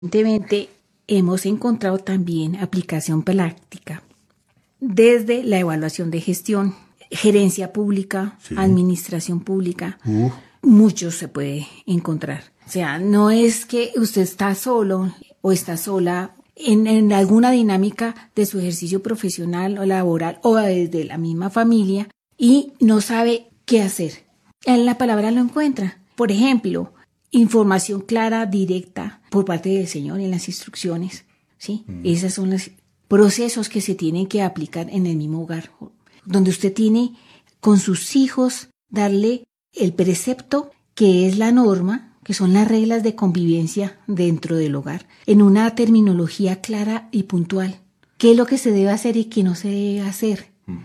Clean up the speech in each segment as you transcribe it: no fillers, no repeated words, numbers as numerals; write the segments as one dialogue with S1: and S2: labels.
S1: Evidentemente, hemos encontrado también aplicación práctica desde la evaluación de gestión, gerencia pública, sí, administración pública. Mucho se puede encontrar. O sea, no es que usted está solo o está sola en alguna dinámica de su ejercicio profesional o laboral o desde la misma familia y no sabe qué hacer. En la palabra lo encuentra. Por ejemplo, información clara, directa por parte del Señor en las instrucciones, ¿sí? Esos son los procesos que se tienen que aplicar en el mismo hogar, donde usted tiene con sus hijos darle el precepto que es la norma, que son las reglas de convivencia dentro del hogar, en una terminología clara y puntual. ¿Qué es lo que se debe hacer y qué no se debe hacer?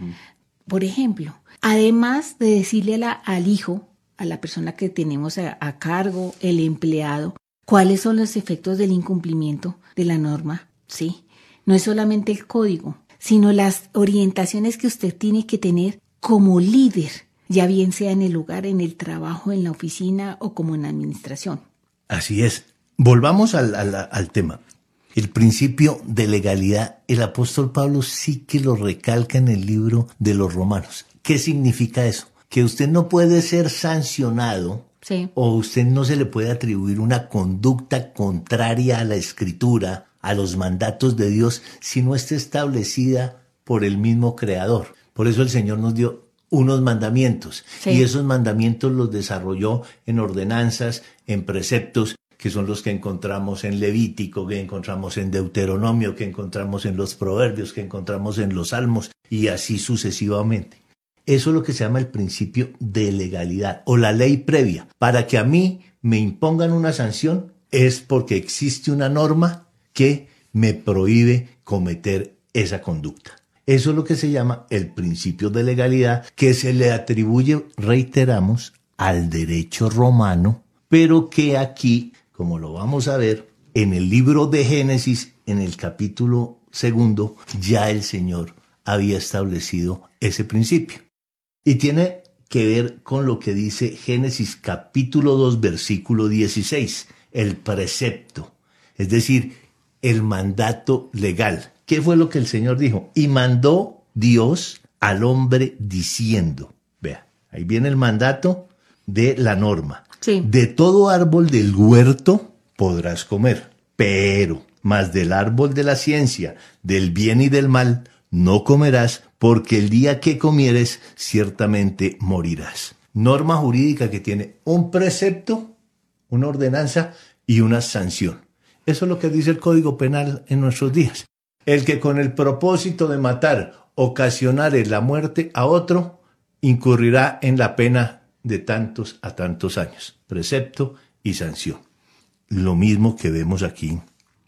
S1: Por ejemplo, además de decirle al hijo, a la persona que tenemos a cargo, el empleado, cuáles son los efectos del incumplimiento de la norma, ¿sí? No es solamente el código, sino las orientaciones que usted tiene que tener como líder, ya bien sea en el hogar, en el trabajo, en la oficina o como en la administración.
S2: Así es. Volvamos al tema. El principio de legalidad, el apóstol Pablo sí que lo recalca en el libro de los Romanos. ¿Qué significa eso? Que usted no puede ser sancionado, sí, o usted no se le puede atribuir una conducta contraria a la Escritura, a los mandatos de Dios, si no está establecida por el mismo Creador. Por eso el Señor nos dio unos mandamientos, sí, y esos mandamientos los desarrolló en ordenanzas, en preceptos, que son los que encontramos en Levítico, que encontramos en Deuteronomio, que encontramos en los Proverbios, que encontramos en los Salmos, y así sucesivamente. Eso es lo que se llama el principio de legalidad o la ley previa. Para que a mí me impongan una sanción es porque existe una norma que me prohíbe cometer esa conducta. Eso es lo que se llama el principio de legalidad, que se le atribuye, reiteramos, al derecho romano, pero que aquí, como lo vamos a ver, en el libro de Génesis, en el capítulo 2, ya el Señor había establecido ese principio. Y tiene que ver con lo que dice Génesis capítulo 2, versículo 16, el precepto, es decir, el mandato legal. ¿Qué fue lo que el Señor dijo? Y mandó Dios al hombre diciendo, vea, ahí viene el mandato de la norma. Sí. De todo árbol del huerto podrás comer, pero más del árbol de la ciencia, del bien y del mal, no comerás, porque el día que comieres, ciertamente morirás. Norma jurídica que tiene un precepto, una ordenanza y una sanción. Eso es lo que dice el Código Penal en nuestros días. El que con el propósito de matar ocasionare la muerte a otro, incurrirá en la pena de tantos a tantos años. Precepto y sanción. Lo mismo que vemos aquí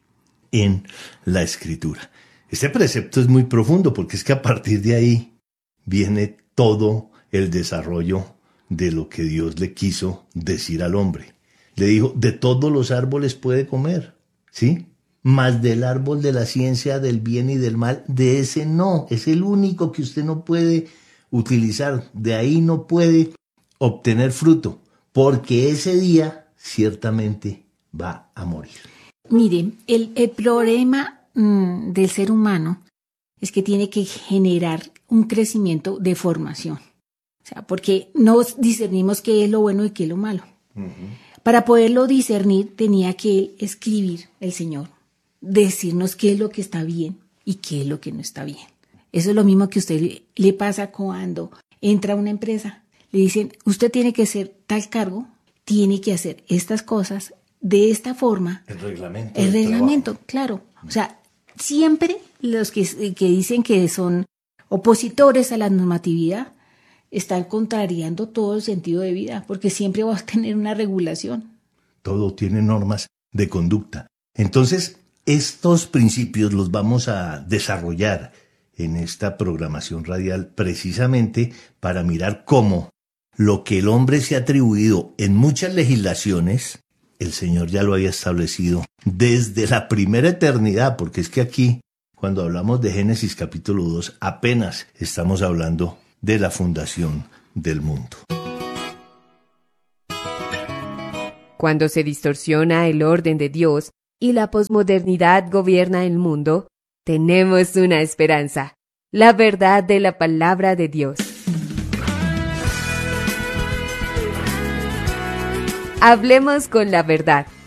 S2: en la Escritura. Este precepto es muy profundo porque es que a partir de ahí viene todo el desarrollo de lo que Dios le quiso decir al hombre. Le dijo, de todos los árboles puede comer, ¿sí? Mas del árbol de la ciencia, del bien y del mal, de ese no. Es el único que usted no puede utilizar. De ahí no puede obtener fruto, porque ese día ciertamente va a morir.
S1: Mire, el problema del ser humano es que tiene que generar un crecimiento de formación. O sea, porque no discernimos qué es lo bueno y qué es lo malo. Para poderlo discernir tenía que escribir el Señor, decirnos qué es lo que está bien y qué es lo que no está bien. Eso es lo mismo que a usted le pasa cuando entra a una empresa. Le dicen, usted tiene que hacer tal cargo, tiene que hacer estas cosas de esta forma.
S2: El reglamento.
S1: El reglamento, claro. O sea, siempre los que dicen que son opositores a la normatividad están contrariando todo el sentido de vida, porque siempre va a tener una regulación.
S2: Todo tiene normas de conducta. Entonces, estos principios los vamos a desarrollar en esta programación radial precisamente para mirar cómo lo que el hombre se ha atribuido en muchas legislaciones, el Señor ya lo había establecido desde la primera eternidad, porque es que aquí, cuando hablamos de Génesis capítulo 2, apenas estamos hablando de la fundación del mundo.
S3: Cuando se distorsiona el orden de Dios, y la posmodernidad gobierna el mundo, tenemos una esperanza, la verdad de la palabra de Dios. Hablemos con la verdad.